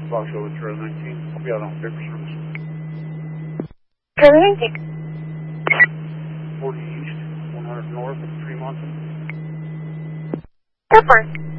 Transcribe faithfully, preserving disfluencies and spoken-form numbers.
Fox over Charlie nineteen. I'll be out on paper service. Charlie nineteen. forty East, one hundred North of Tremont. Airport.